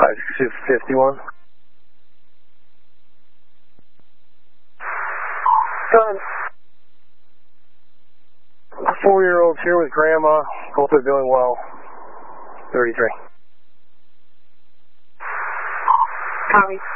56251. Son, 4-year-old's here with Grandma. Both are doing well. 33. Copy.